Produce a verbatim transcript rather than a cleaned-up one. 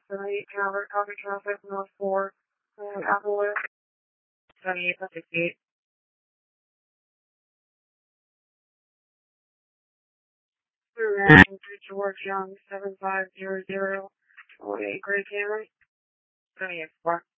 seventy-eight Calvert, copy traffic, north four, uh, Applewood. seventy-eight, that's sixty-eight. Reaction to George Young, seven five zero zero, oh eight Gray Camry. seventy-eight, four.